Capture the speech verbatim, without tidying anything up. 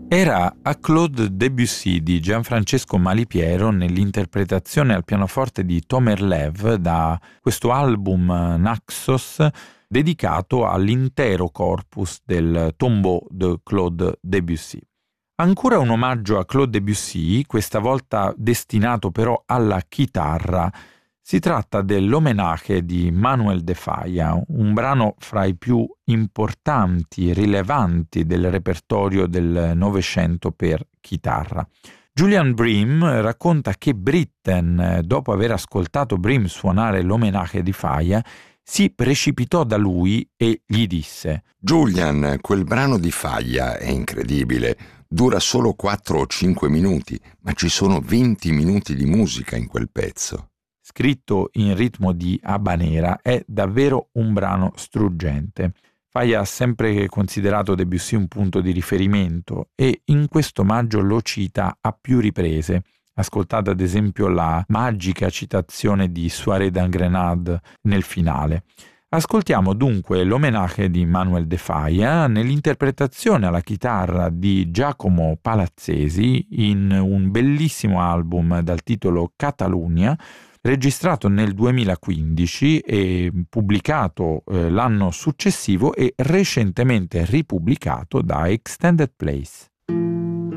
Era a Claude Debussy di Gianfrancesco Malipiero nell'interpretazione al pianoforte di Tomer Lev da questo album Naxos dedicato all'intero corpus del Tombeau de Claude Debussy. Ancora un omaggio a Claude Debussy, questa volta destinato però alla chitarra. Si tratta dell'Homenage di Manuel de Falla, un brano fra i più importanti e rilevanti del repertorio del Novecento per chitarra. Julian Bream racconta che Britten, dopo aver ascoltato Bream suonare l'Homenage di Falla, si precipitò da lui e gli disse: «Julian, quel brano di Falla è incredibile. Dura solo quattro o cinque minuti, ma ci sono venti minuti di musica in quel pezzo». Scritto in ritmo di habanera, è davvero un brano struggente. Falla ha sempre considerato Debussy un punto di riferimento e in questo omaggio lo cita a più riprese. Ascoltate ad esempio la magica citazione di Soirée d'Engrenade nel finale. Ascoltiamo dunque l'Homenage di Manuel de Falla nell'interpretazione alla chitarra di Giacomo Palazzesi in un bellissimo album dal titolo Catalunya, registrato nel duemilaquindici e pubblicato eh, l'anno successivo e recentemente ripubblicato da Extended Plays.